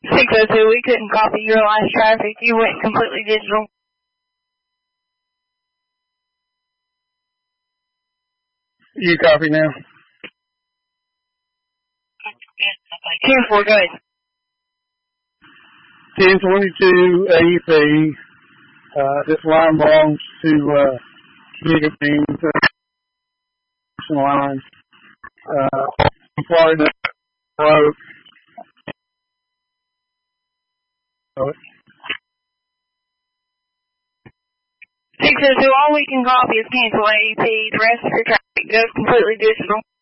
602, we couldn't copy your last traffic. You went completely digital. You copy now? 10-4, go ahead. 1022 AEP. This line belongs to Big Beans line. Florida broke. 602, all we can copy is cancel AEP. The rest of your traffic goes completely digital.